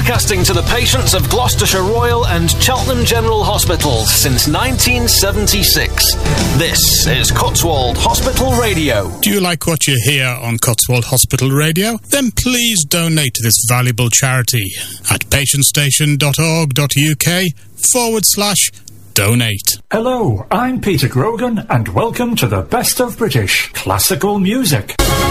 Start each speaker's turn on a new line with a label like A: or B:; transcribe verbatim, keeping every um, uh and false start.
A: Broadcasting to the patients of Gloucestershire Royal and Cheltenham General Hospitals since nineteen seventy-six. This is Cotswold Hospital Radio.
B: Do you like what you hear on Cotswold Hospital Radio? Then please donate to this valuable charity at patientstation.org.uk forward slash donate.
C: Hello, I'm Peter Grogan and welcome to the best of British classical music.